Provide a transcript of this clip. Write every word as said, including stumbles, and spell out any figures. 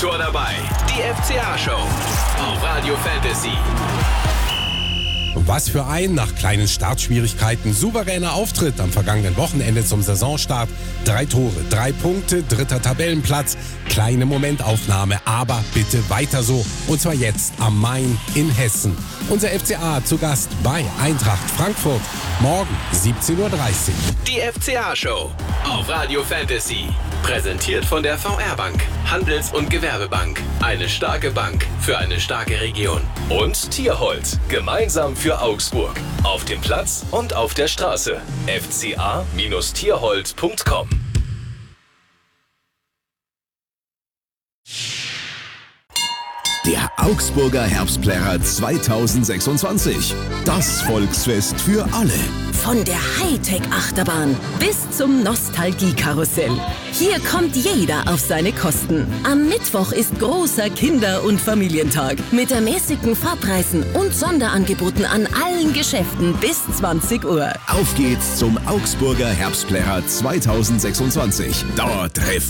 Tor dabei, die F C A-Show auf Radio Fantasy. Was für ein nach kleinen Startschwierigkeiten souveräner Auftritt am vergangenen Wochenende zum Saisonstart. Drei Tore, drei Punkte, dritter Tabellenplatz. Kleine Momentaufnahme, aber bitte weiter so. Und zwar jetzt am Main in Hessen. Unser F C A zu Gast bei Eintracht Frankfurt. Morgen siebzehn Uhr dreißig. Die F C A-Show auf Radio Fantasy. Präsentiert von der V R-Bank, Handels- und Gewerbebank. Eine starke Bank für eine starke Region. Und Tierhold, gemeinsam für Augsburg. Auf dem Platz und auf der Straße. f c a Bindestrich tierhold punkt com. Der Augsburger Herbstplärrer zweitausendsechsundzwanzig. Das Volksfest für alle. Von der Hightech-Achterbahn bis zum Nostalgie-Karussell. Hier kommt jeder auf seine Kosten. Am Mittwoch ist großer Kinder- und Familientag mit ermäßigten Fahrpreisen und Sonderangeboten an allen Geschäften bis zwanzig Uhr. Auf geht's zum Augsburger Herbstplärrer zweitausendsechsundzwanzig. Dort treffen